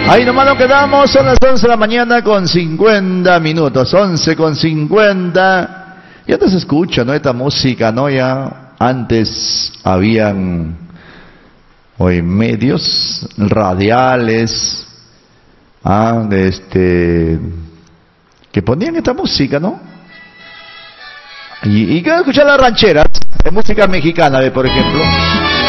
Ahí nomás nos quedamos, son las 11 de la mañana con 50 minutos, 11 con 50. Ya te se escucha, ¿no? Esta música, ¿no? Ya antes habían hoy medios radiales, que ponían esta música, ¿no? Y quiero escuchar las rancheras, de música mexicana, por ejemplo.